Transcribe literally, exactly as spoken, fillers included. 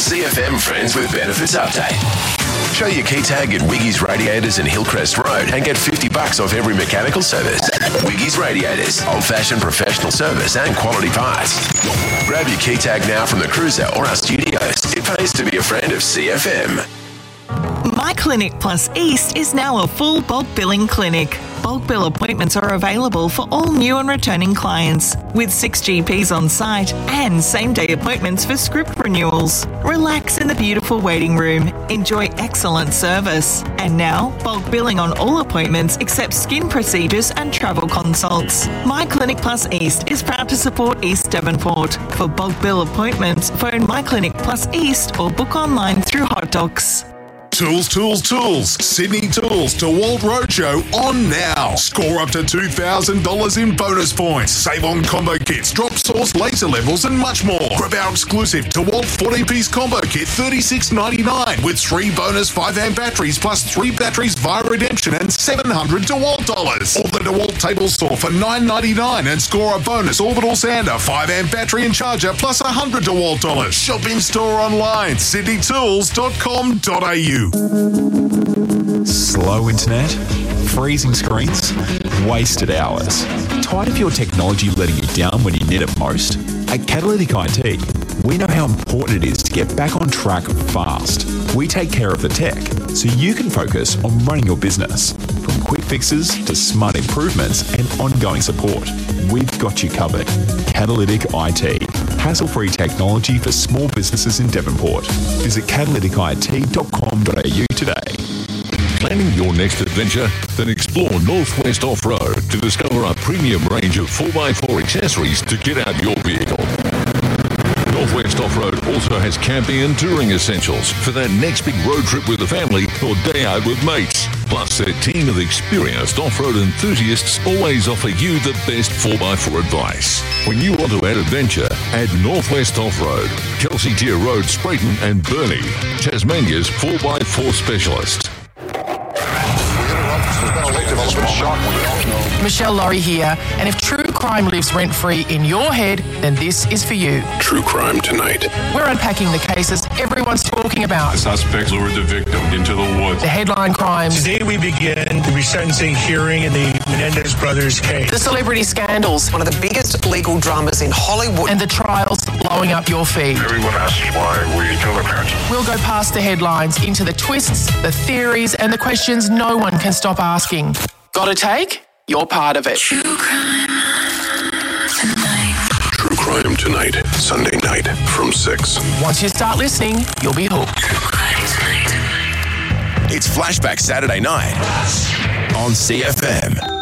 C F M Friends with Benefits Update. Show your key tag at Wiggy's Radiators in Hillcrest Road and get fifty bucks off every mechanical service. Wiggy's Radiators, old-fashioned professional service and quality parts. Grab your key tag now from the cruiser or our studios. It pays to be a friend of C F M. My Clinic Plus East is now a full bulk billing clinic. Bulk bill appointments are available for all new and returning clients, with six G Ps on site and same-day appointments for script renewals. Relax in the beautiful waiting room. Enjoy excellent service. And now, bulk billing on all appointments except skin procedures and travel consults. My Clinic Plus East is proud to support East Devonport. For bulk bill appointments, phone My Clinic Plus East or book online through Hot Docs. Tools, Tools, Tools. Sydney Tools DeWalt Roadshow on now. Score up to two thousand dollars in bonus points. Save on combo kits, drop source laser levels and much more. Grab our exclusive DeWalt forty-piece combo kit, thirty-six ninety-nine with three bonus five amp batteries plus three batteries via redemption and seven hundred DeWalt dollars. Or the DeWalt table saw for nine ninety-nine and score a bonus orbital sander, five amp battery and charger plus one hundred DeWalt dollars. Shop in store online, sydney tools dot com dot a u. Slow internet, freezing screens, wasted hours. Tired of your technology letting you down when you need it most? At Catalytic I T, we know how important it is to get back on track fast. We take care of the tech so you can focus on running your business. From quick fixes to smart improvements and ongoing support, we've got you covered. Catalytic I T. Hassle-free technology for small businesses in Devonport. Visit catalytic I T dot com dot a u today. Planning your next adventure? Then explore Northwest Off-Road to discover our premium range of four by four accessories to get out your vehicle. Northwest Off-Road also has camping and touring essentials for that next big road trip with the family or day out with mates. Plus, their team of experienced off-road enthusiasts always offer you the best four by four advice. When you want to add adventure, add Northwest Off-Road, Kelsey Tier Road, Sprayton and Burnie, Tasmania's four by four specialist. Michelle Laurie here, and if true crime lives rent-free in your head, then this is for you. True Crime Tonight. We're unpacking the cases everyone's talking about. The suspect lured the victim into the woods. The headline crimes. Today we begin the resentencing hearing in the Menendez brothers case. The celebrity scandals. One of the biggest legal dramas in Hollywood. And the trials blowing up your feed. Everyone asks why we kill their parents. We'll go past the headlines into the twists, the theories, and the questions no one can stop asking. Got a take? You're part of it. True Crime Tonight. True Crime Tonight, Sunday night from six. Once you start listening, you'll be hooked. True Crime Tonight. It's Flashback Saturday night on C F M.